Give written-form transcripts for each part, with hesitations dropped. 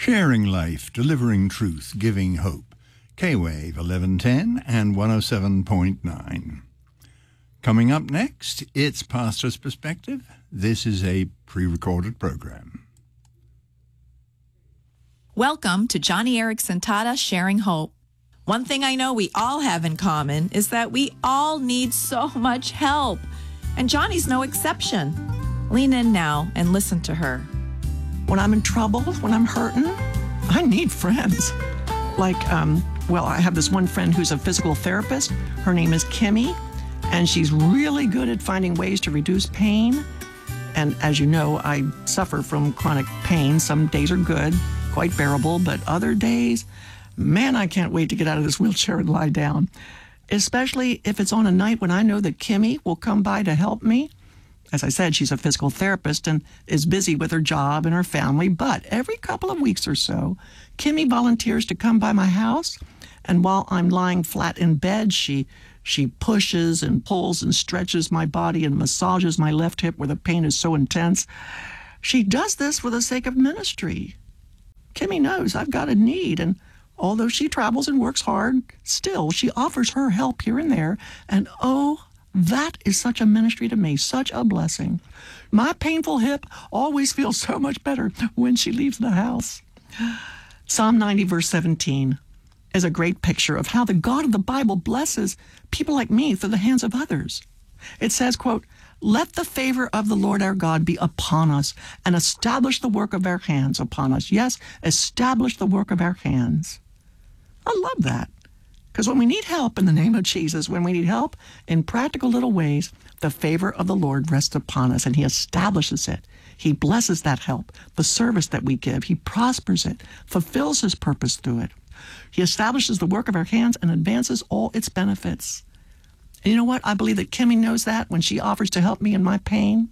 Sharing life, delivering truth, giving hope. K-Wave 1110 and 107.9. Coming up next, it's Pastor's Perspective. This is a pre-recorded program. Welcome to Johnny Erickson Tada Sharing Hope. One thing I know we all have in common is that we all need so much help. And Johnny's no exception. Lean in now and listen to her. When I'm in trouble, when I'm hurting, I need friends. Like, I have this one friend who's a physical therapist. Her name is Kimmy, and she's really good at finding ways to reduce pain. And as you know, I suffer from chronic pain. Some days are good, quite bearable, but other days, man, I can't wait to get out of this wheelchair and lie down. Especially if it's on a night when I know that Kimmy will come by to help me. As I said, she's a physical therapist and is busy with her job and her family, but every couple of weeks or so, Kimmy volunteers to come by my house, and while I'm lying flat in bed, she pushes and pulls and stretches my body and massages my left hip where the pain is so intense. She does this for the sake of ministry. Kimmy knows I've got a need, and although she travels and works hard, still she offers her help here and there, and oh, that is such a ministry to me, such a blessing. My painful hip always feels so much better when she leaves the house. Psalm 90, verse 17 is a great picture of how the God of the Bible blesses people like me through the hands of others. It says, quote, "Let the favor of the Lord our God be upon us and establish the work of our hands upon us." Yes, establish the work of our hands. I love that. Because when we need help in the name of Jesus, when we need help in practical little ways, the favor of the Lord rests upon us and he establishes it. He blesses that help, the service that we give. He prospers it, fulfills his purpose through it. He establishes the work of our hands and advances all its benefits. And you know what? I believe that Kimmy knows that when she offers to help me in my pain.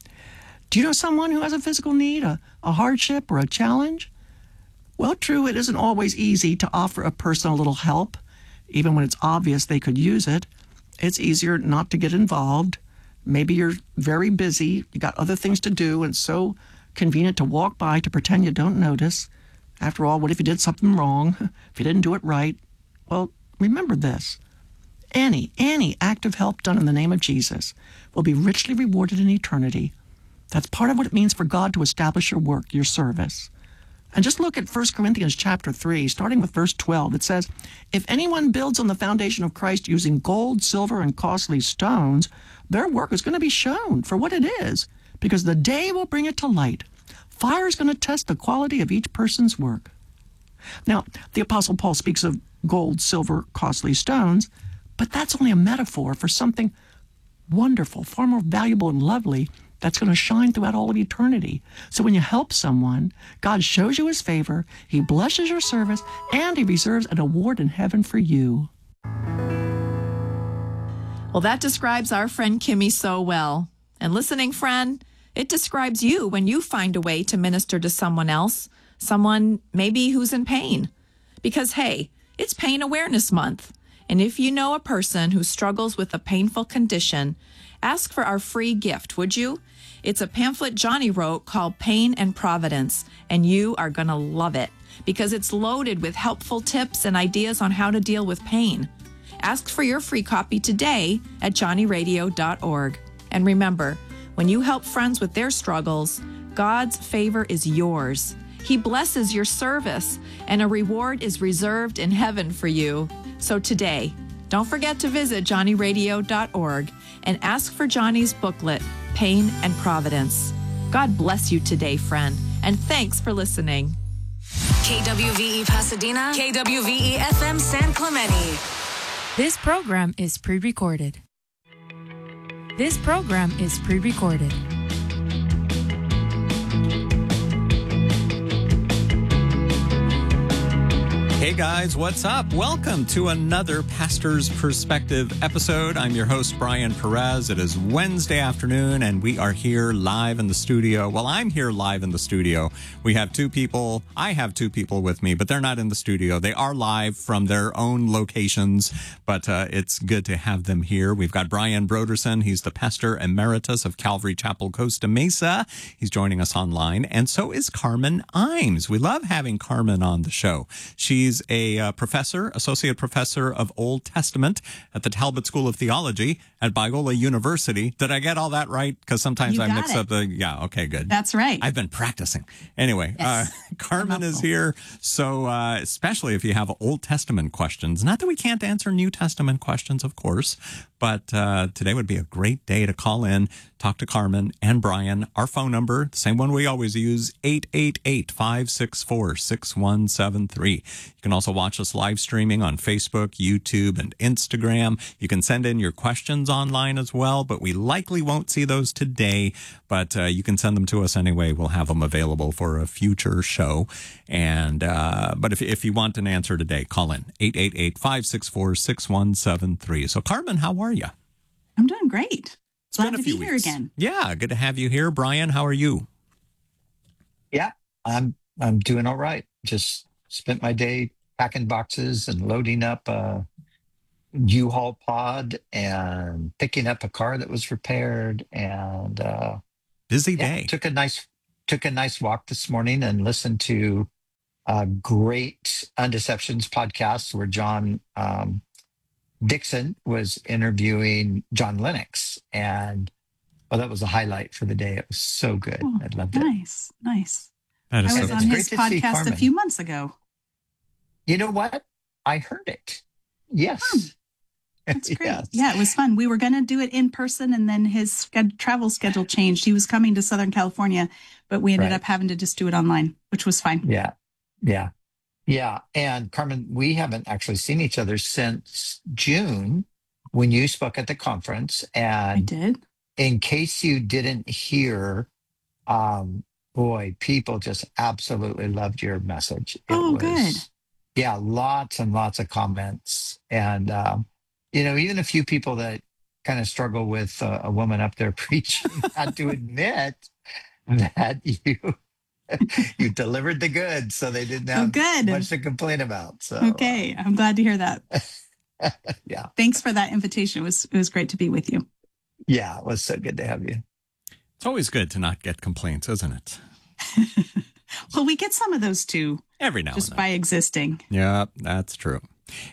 Do you know someone who has a physical need, a hardship, or a challenge? Well, true, it isn't always easy to offer a person a little help. Even when it's obvious they could use it, it's easier not to get involved. Maybe you're very busy, you got other things to do, and it's so convenient to walk by to pretend you don't notice. After all, what if you did something wrong? If you didn't do it right? Well, remember this. Any act of help done in the name of Jesus will be richly rewarded in eternity. That's part of what it means for God to establish your work, your service. And just look at 1 Corinthians chapter 3, starting with verse 12. It says, "If anyone builds on the foundation of Christ using gold, silver, and costly stones, their work is going to be shown for what it is, because the day will bring it to light. Fire is going to test the quality of each person's work." Now, the Apostle Paul speaks of gold, silver, costly stones, but that's only a metaphor for something wonderful, far more valuable and lovely, that's going to shine throughout all of eternity. So when you help someone, God shows you his favor, he blesses your service, and he reserves an award in heaven for you. Well, that describes our friend Kimmy so well. And listening friend, it describes you when you find a way to minister to someone else, someone maybe who's in pain. Because, hey, it's Pain Awareness Month. And if you know a person who struggles with a painful condition, ask for our free gift, would you? It's a pamphlet Johnny wrote called Pain and Providence, and you are going to love it because it's loaded with helpful tips and ideas on how to deal with pain. Ask for your free copy today at johnnyradio.org. And remember, when you help friends with their struggles, God's favor is yours. He blesses your service, and a reward is reserved in heaven for you. So today, don't forget to visit johnnyradio.org and ask for Johnny's booklet, Pain and Providence. God bless you today, friend, and thanks for listening. KWVE Pasadena, KWVE FM San Clemente. This program is pre-recorded. This program is pre-recorded. Hey guys, what's up? Welcome to another Pastor's Perspective episode. I'm your host, Brian Perez. It is Wednesday afternoon, and we are here live in the studio. Well, I'm here live in the studio. We have two people. I have two people with me, but they're not in the studio. They are live from their own locations, but it's good to have them here. We've got Brian Broderson. He's the pastor emeritus of Calvary Chapel, Costa Mesa. He's joining us online, and so is Carmen Imes. We love having Carmen on the show. She's a professor, associate professor of Old Testament at the Talbot School of Theology at Biola University. Did I get all that right? Because sometimes I mix up the, okay, good. That's right. I've been practicing. Anyway, Yes. Carmen is here. So especially if you have Old Testament questions, not that we can't answer New Testament questions, of course, but today would be a great day to call in, talk to Carmen and Brian. Our phone number, the same one we always use, 888-564-6173. You can also watch us live streaming on Facebook, YouTube, and Instagram. You can send in your questions online as well, but we likely won't see those today, but you can send them to us anyway. We'll have them available for a future show. And but if you want an answer today, call in 888-564-6173. So Carmen, how are you? I'm doing great. It's Glad been a to few be here weeks. again. Yeah, good to have you here. Brian, how are you? Yeah, I'm doing all right. Just spent my day packing boxes and loading up a U-Haul pod and picking up a car that was repaired. And Busy day. took a nice walk this morning and listened to a great Undeceptions podcast where John Dixon was interviewing John Lennox, and well, that was a highlight for the day. It was so good. Oh, I loved it. nice. That is I so was good. on It's his great to see podcast a Carmen. few months ago. You know what? I heard it. Yes. That's great. Yes. Yeah, it was fun. We were going to do it in person, and then his travel schedule changed. He was coming to Southern California, but we ended Right. up having to just do it online, which was fine. Yeah. And Carmen, we haven't actually seen each other since June when you spoke at the conference. I And did. in case you didn't hear, boy, people just absolutely loved your message. Good. Yeah, lots and lots of comments. And, even a few people that kind of struggle with a woman up there preaching had to admit that you delivered the goods, so they didn't have good. much to complain about. So Okay. I'm glad to hear that. yeah, Thanks for that invitation. It was great to be with you. it was so good to have you. It's always good to not get complaints, isn't it? Well, we get some of those too, Every now just and then. by existing. Yeah, that's true.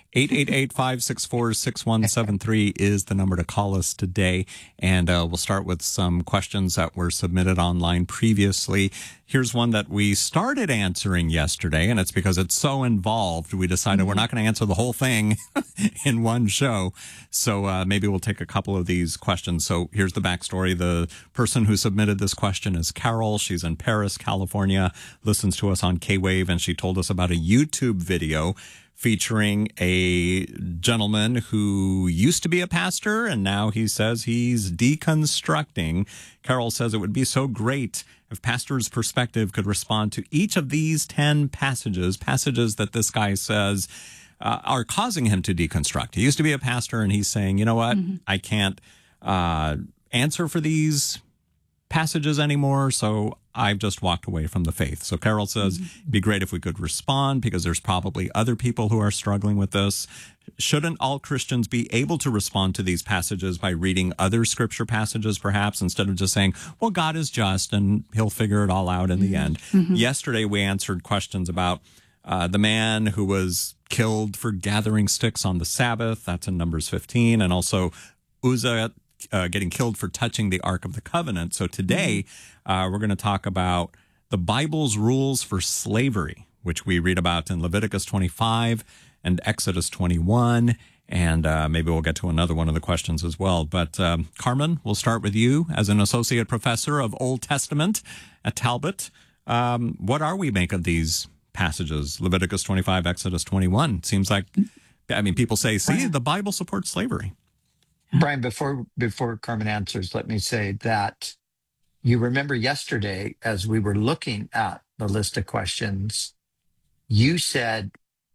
888-564-6173 is the number to call us today. And we'll start with some questions that were submitted online previously. Here's one that we started answering yesterday, and it's because it's so involved. We decided we're not going to answer the whole thing in one show. So maybe we'll take a couple of these questions. So here's the backstory. The person who submitted this question is Carol. She's in Paris, California, listens to us on K-Wave, and she told us about a YouTube video featuring a gentleman who used to be a pastor, and now he says he's deconstructing. Carol says it would be so great if Pastor's Perspective could respond to each of these 10 passages that this guy says are causing him to deconstruct. He used to be a pastor, and he's saying, you know what, I can't answer for these passages anymore, so I've just walked away from the faith. So Carol says it'd be great if we could respond, because there's probably other people who are struggling with this. Shouldn't all Christians be able to respond to these passages by reading other scripture passages, perhaps, instead of just saying, well, God is just and he'll figure it all out in the end? Yesterday, we answered questions about the man who was killed for gathering sticks on the Sabbath. That's in Numbers 15. And also Uzzah getting killed for touching the Ark of the Covenant. So today, we're going to talk about the Bible's rules for slavery, which we read about in Leviticus 25 and Exodus 21. And maybe we'll get to another one of the questions as well. But Carmen, we'll start with you as an associate professor of Old Testament at Talbot. What are we make of these passages? Leviticus 25, Exodus 21. Seems like, people say, see, the Bible supports slavery. Brian, before Carmen answers, let me say that you remember yesterday, as we were looking at the list of questions, you said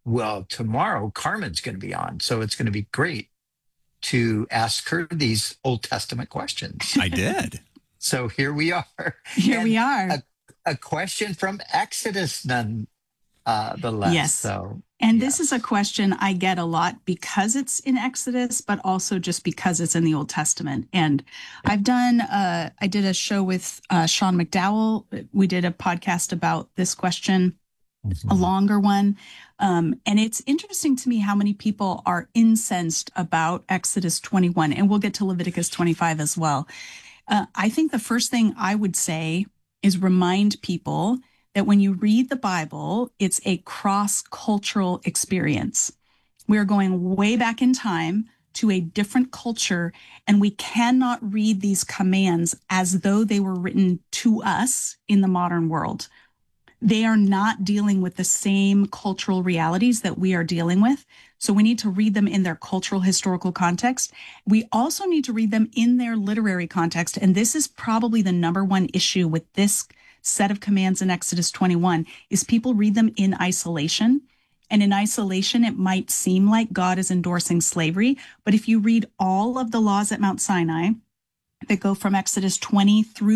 Well, tomorrow Carmen's going to be on, so it's going to be great to ask her these Old Testament questions. I did. So here we are. Here And we are. A question from Exodus, none the less. Yes. So, And this is a question I get a lot because it's in Exodus, but also just because it's in the Old Testament. And I did a show with Sean McDowell. We did a podcast about this question, a longer one. And it's interesting to me how many people are incensed about Exodus 21, and we'll get to Leviticus 25 as well. I think the first thing I would say is remind people that when you read the Bible, it's a cross-cultural experience. We're going way back in time to a different culture, and we cannot read these commands as though they were written to us in the modern world. They are not dealing with the same cultural realities that we are dealing with. So we need to read them in their cultural, historical context. We also need to read them in their literary context. And this is probably the number one issue with this set of commands in Exodus 21 is people read them in isolation. And in isolation, it might seem like God is endorsing slavery. But if you read all of the laws at Mount Sinai that go from Exodus 20 through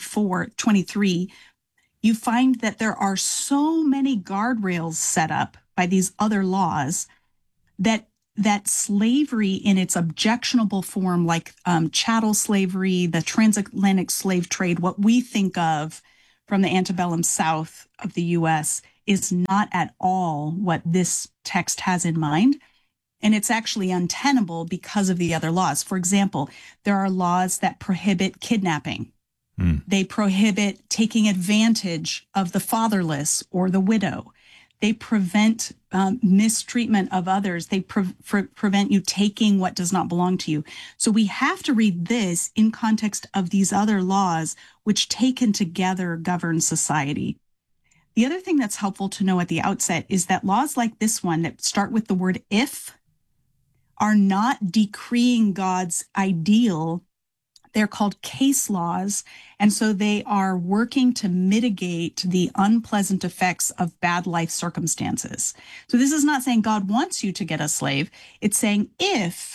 23, you find that there are so many guardrails set up by these other laws that slavery in its objectionable form, like chattel slavery, the transatlantic slave trade, what we think of from the antebellum South of the U.S. is not at all what this text has in mind. And it's actually untenable because of the other laws. For example, there are laws that prohibit kidnapping. They prohibit taking advantage of the fatherless or the widow. They prevent mistreatment of others. They prevent you taking what does not belong to you. So we have to read this in context of these other laws, which taken together govern society. The other thing that's helpful to know at the outset is that laws like this one that start with the word if are not decreeing God's ideal. They're called case laws, and so they are working to mitigate the unpleasant effects of bad life circumstances. So this is not saying God wants you to get a slave. It's saying if,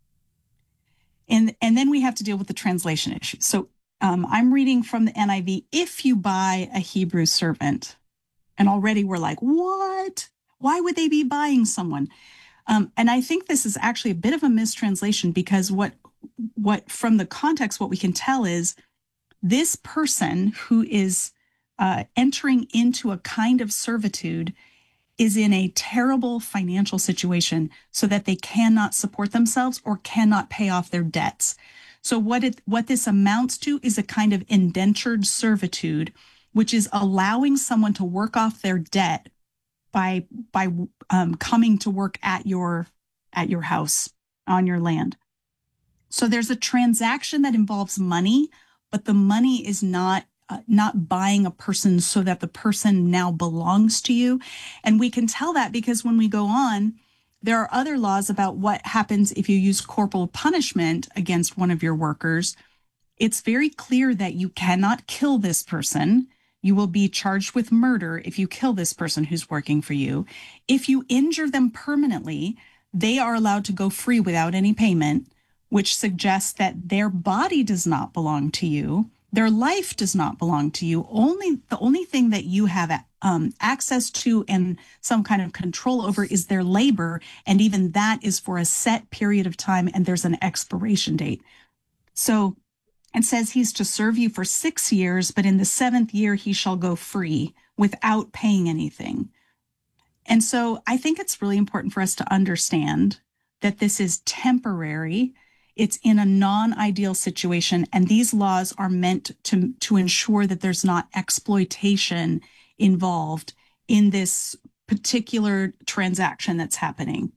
and then we have to deal with the translation issue. So I'm reading from the NIV, if you buy a Hebrew servant, and already we're like, what? Why would they be buying someone? And I think this is actually a bit of a mistranslation because what from the context, what we can tell is this person who is entering into a kind of servitude is in a terrible financial situation so that they cannot support themselves or cannot pay off their debts. So what this amounts to is a kind of indentured servitude, which is allowing someone to work off their debt by coming to work at your house on your land. So there's a transaction that involves money, but the money is not buying a person so that the person now belongs to you. And we can tell that because when we go on, there are other laws about what happens if you use corporal punishment against one of your workers. It's very clear that you cannot kill this person. You will be charged with murder if you kill this person who's working for you. If you injure them permanently, they are allowed to go free without any payment, which suggests that their body does not belong to you. Their life does not belong to you. The only thing that you have access to and some kind of control over is their labor. And even that is for a set period of time, and there's an expiration date. So it says he's to serve you for 6 years, but in the 7th year, he shall go free without paying anything. And so I think it's really important for us to understand that this is temporary. It's in a non-ideal situation, and these laws are meant to ensure that there's not exploitation involved in this particular transaction that's happening.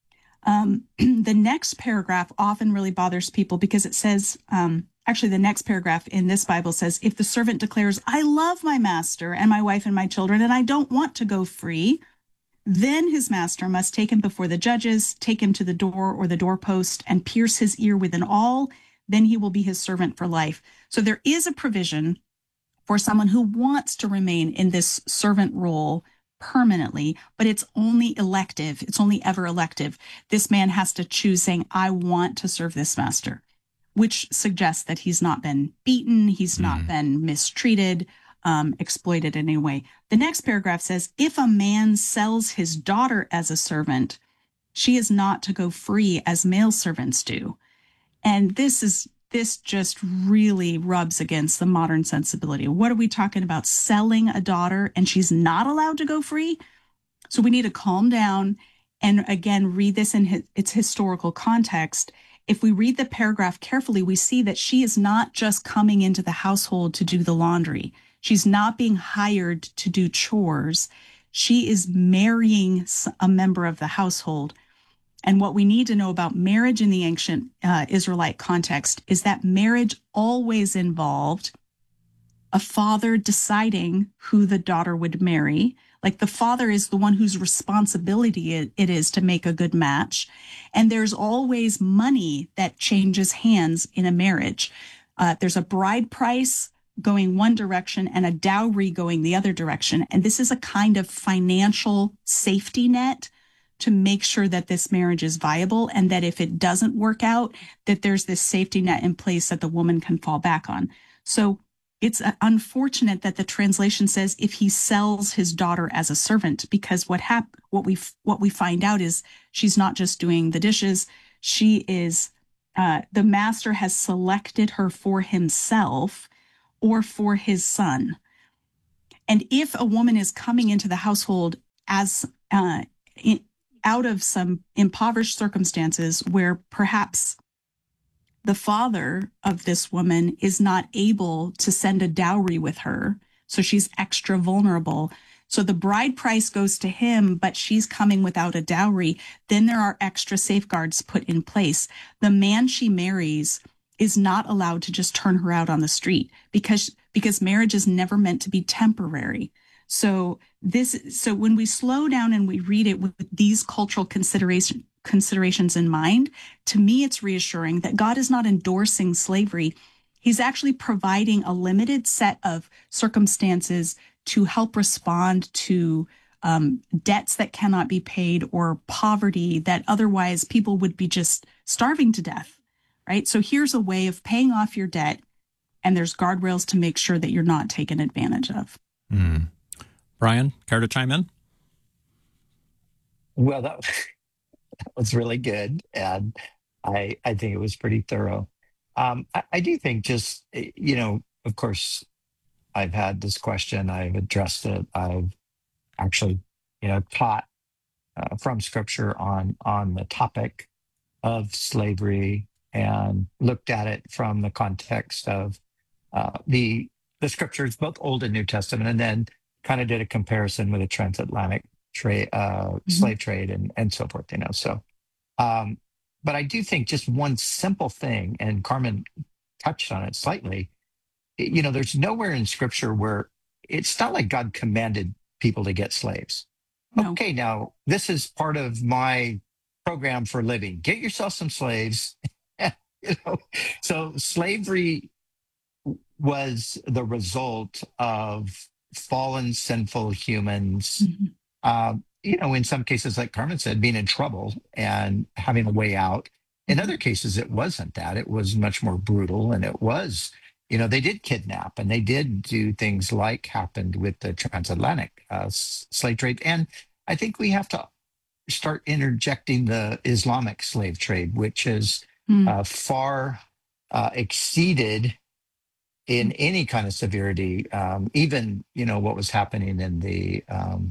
The next paragraph often really bothers people because it says, actually the next paragraph in this Bible says, if the servant declares, I love my master and my wife and my children, and I don't want to go free, then his master must take him before the judges, take him to the door or the doorpost, and pierce his ear with an awl. Then he will be his servant for life. So there is a provision for someone who wants to remain in this servant role permanently, but it's only elective. It's only ever elective. This man has to choose saying, I want to serve this master, which suggests that he's not been beaten. He's not been mistreated, exploited in any way. The next paragraph says, if a man sells his daughter as a servant, she is not to go free as male servants do. And this just really rubs against the modern sensibility. What are we talking about? Selling a daughter and she's not allowed to go free? So we need to calm down and again, read this in its historical context. If we read the paragraph carefully, we see that she is not just coming into the household to do the laundry. She's not being hired to do chores. She is marrying a member of the household. And what we need to know about marriage in the ancient Israelite context is that marriage always involved a father deciding who the daughter would marry. Like the father is the one whose responsibility it is to make a good match. And there's always money that changes hands in a marriage. There's a bride price going one direction and a dowry going the other direction. And this is a kind of financial safety net to make sure that this marriage is viable and that if it doesn't work out, that there's this safety net in place that the woman can fall back on. So it's unfortunate that the translation says if he sells his daughter as a servant, because what we find out is she's not just doing the dishes. She is, the master has selected her for himself or for his son. And if a woman is coming into the household as out of some impoverished circumstances where perhaps the father of this woman is not able to send a dowry with her, so she's extra vulnerable. So the bride price goes to him, but she's coming without a dowry. Then there are extra safeguards put in place. The man she marries is not allowed to just turn her out on the street because marriage is never meant to be temporary. So when we slow down and we read it with these cultural considerations in mind, to me, it's reassuring that God is not endorsing slavery. He's actually providing a limited set of circumstances to help respond to debts that cannot be paid or poverty that otherwise people would be just starving to death, right? So here's a way of paying off your debt, and there's guardrails to make sure that you're not taken advantage of. Brian, care to chime in? Well, that was really good, and I think it was pretty thorough. I do think just, of course, I've had this question, I've addressed it, I've actually, taught from Scripture on the topic of slavery and looked at it from the context of the Scriptures, both Old and New Testament, and then kind of did a comparison with the transatlantic trade, slave trade, and so forth. So, but I do think just one simple thing, and Carmen touched on it slightly. There's nowhere in Scripture where it's not like God commanded people to get slaves. No. Okay, now this is part of my program for living. Get yourself some slaves. So slavery was the result of fallen, sinful humans, in some cases, like Carmen said, being in trouble and having a way out. In other cases, it wasn't that. It was much more brutal, and it was, they did kidnap, and they did do things like happened with the transatlantic slave trade. And I think we have to start interjecting the Islamic slave trade, which is far exceeded in any kind of severity, even, what was happening in the,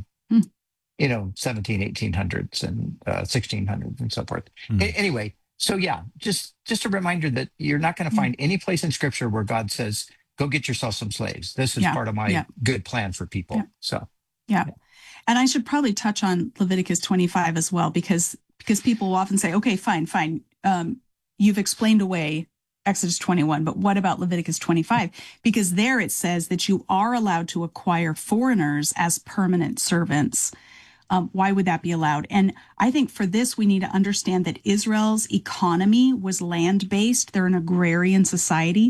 1800s and 1600s and so forth. Anyway, so yeah, just a reminder that you're not going to find any place in Scripture where God says, go get yourself some slaves. This is part of my good plan for people. So, yeah. And I should probably touch on Leviticus 25 as well, because people will often say, okay, fine. You've explained away Exodus 21, but what about Leviticus 25? Because there it says that you are allowed to acquire foreigners as permanent servants. Why would that be allowed? And I think for this, we need to understand that Israel's economy was land-based. They're an agrarian society.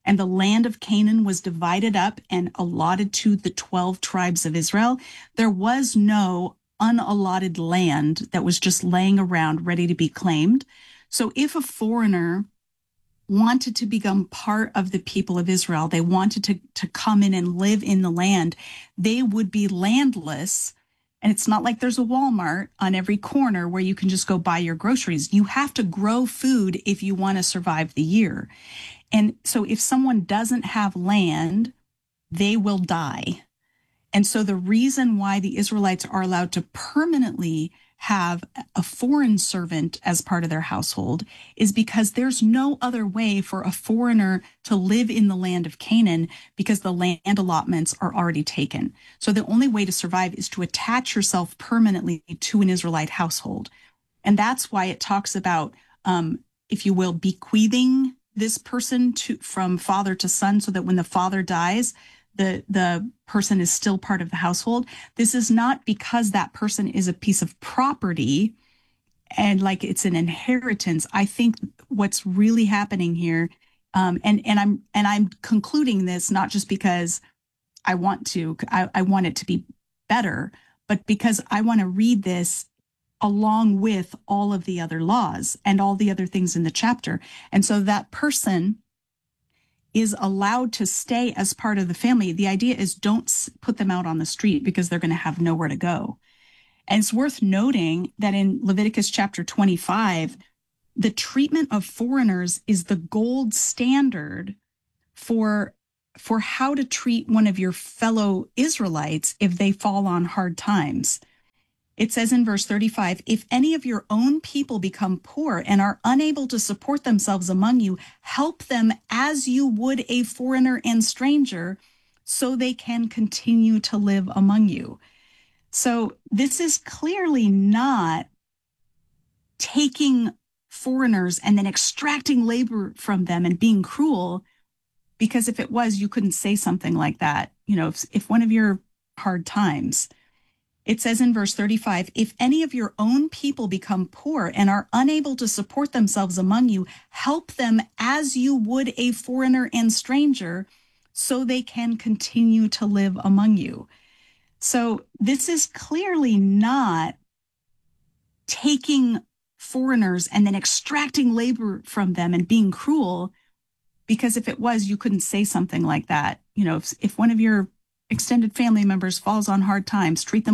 and the land of Canaan was divided up and allotted to the 12 tribes of Israel, there was no unallotted land that was just laying around ready to be claimed. So if a foreigner wanted to become part of the people of Israel, they wanted to come in and live in the land, they would be landless. And it's not like there's a Walmart on every corner where you can just go buy your groceries. You have to grow food if you want to survive the year. And so if someone doesn't have land, they will die. And so the reason why the Israelites are allowed to permanently have a foreign servant as part of their household is because there's no other way for a foreigner to live in the land of Canaan because the land allotments are already taken. So the only way to survive is to attach yourself permanently to an Israelite household. And that's why it talks about, if you will, bequeathing this person from father to son, so that when the father dies, the person is still part of the household. This is not because that person is a piece of property and like it's an inheritance. I think what's really happening here, and I'm concluding this not just because I want it to be better, but because I want to read this along with all of the other laws and all the other things in the chapter. And so that person is allowed to stay as part of the family. The idea is don't put them out on the street because they're going to have nowhere to go. And it's worth noting that in Leviticus chapter 25, the treatment of foreigners is the gold standard for how to treat one of your fellow Israelites if they fall on hard times. It says in verse 35, if any of your own people become poor and are unable to support themselves among you, help them as you would a foreigner and stranger, so they can continue to live among you. So this is clearly not taking foreigners and then extracting labor from them and being cruel, because if it was, you couldn't say something like that. You know, if one of your hard times, it says in verse 35, if any of your own people become poor and are unable to support themselves among you, help them as you would a foreigner and stranger, so they can continue to live among you. So this is clearly not taking foreigners and then extracting labor from them and being cruel, because if it was, you couldn't say something like that. You know, if one of your extended family members falls on hard times, treat them